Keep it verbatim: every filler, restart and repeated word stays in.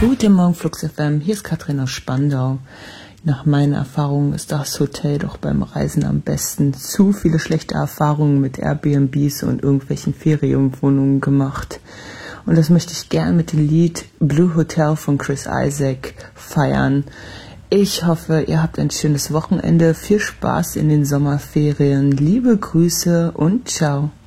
Guten Morgen, Flux F M. Hier ist Katrin aus Spandau. Nach meiner Erfahrung ist das Hotel doch beim Reisen am besten. Zu viele schlechte Erfahrungen mit Airbnbs und irgendwelchen Ferienwohnungen gemacht. Und das möchte ich gern mit dem Lied Blue Hotel von Chris Isaak feiern. Ich hoffe, ihr habt ein schönes Wochenende. Viel Spaß in den Sommerferien. Liebe Grüße und ciao.